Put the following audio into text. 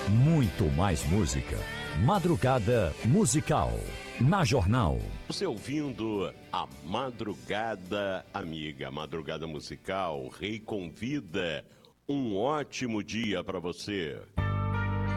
Muito mais música. Madrugada Musical. Na Jornal. Você ouvindo a Madrugada Amiga, Madrugada Musical, Rei convida. Um ótimo dia para você.